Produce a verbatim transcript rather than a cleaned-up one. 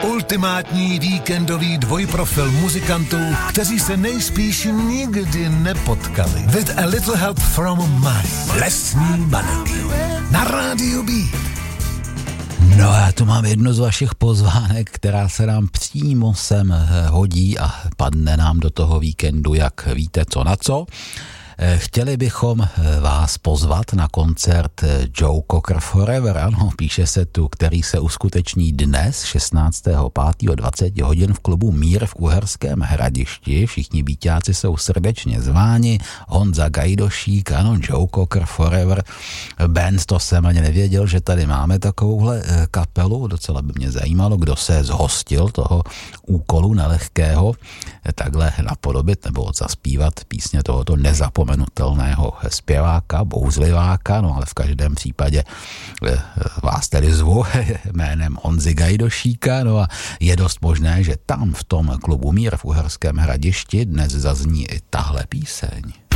Ultimátní víkendový dvojprofil muzikantů, kteří se nejspíš nikdy nepotkali. With a little help from money. Lesní baneky. Na rádiu Beat. No já tu mám jedno z vašich pozvánek, která se nám přímo sem hodí a padne nám do toho víkendu, jak víte co na co. Chtěli bychom vás pozvat na koncert Joe Cocker Forever, ano, píše se tu, který se uskuteční dnes, šestnáctého pátého dvacet hodin v klubu Mír v Uherském Hradišti. Všichni býťáci jsou srdečně zváni. Honza Gajdošík, ano, Joe Cocker Forever Band, to jsem ani nevěděl, že tady máme takovouhle kapelu. Docela by mě zajímalo, kdo se zhostil toho úkolu nelehkého takhle napodobit nebo zaspívat písně tohoto nezapomenutelného zpěváka, bouzliváka, no ale v každém případě vás tedy zvu jménem Honzy Gajdošíka, no a je dost možné, že tam v tom klubu Mír v Uherském Hradišti dnes zazní i tahle píseň.